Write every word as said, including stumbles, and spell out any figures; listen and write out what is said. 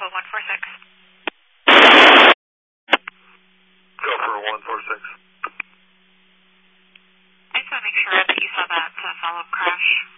Bravo one four six. Go for one four six. I just want to make sure that you saw that uh, follow-up crash.